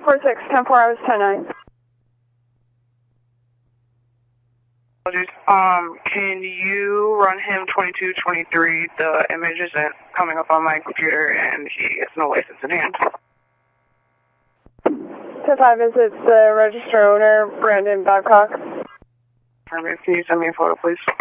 4-6, 10-4, I was 10-9. Can you run him 2223? The image isn't coming up on my computer and he has no license in hand. 10-5, is it the register owner, Brandon Babcock? Can you send me a photo, please?